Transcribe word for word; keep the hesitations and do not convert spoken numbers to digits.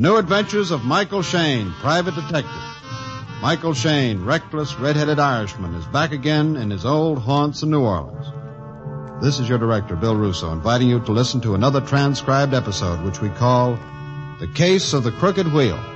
New Adventures of Michael Shayne, Private Detective. Michael Shayne, reckless, red-headed Irishman, is back again in his old haunts in New Orleans. This is your director, Bill Russo, inviting you to listen to another transcribed episode, which we call The Case of the Crooked Wheel.